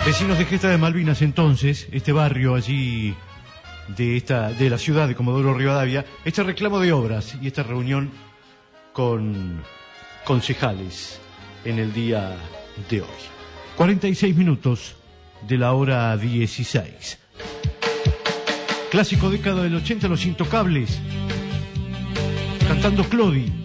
Vecinos de Gesta de Malvinas, entonces, este barrio allí de la ciudad de Comodoro Rivadavia, este reclamo de obras y esta reunión con concejales en el día de hoy. 46 minutos de la hora 16. Clásico década del 80, Los Intocables, cantando Clodi.